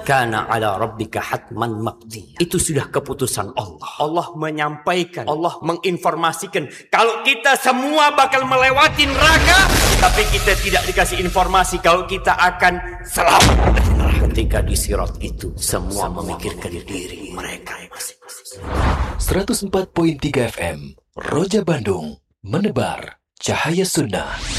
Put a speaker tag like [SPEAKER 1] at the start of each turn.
[SPEAKER 1] kana ala rabbika hatman maqdiya. Itu sudah keputusan Allah. Allah menyampaikan, Allah menginformasikan kalau kita semua bakal melewati neraka, tapi kita tidak dikasih informasi kalau kita akan selamat dari neraka. Ketika di sirat itu semua memikirkan diri mereka masing-masing.
[SPEAKER 2] 104.3 FM Roja Bandung, menebar cahaya sunnah.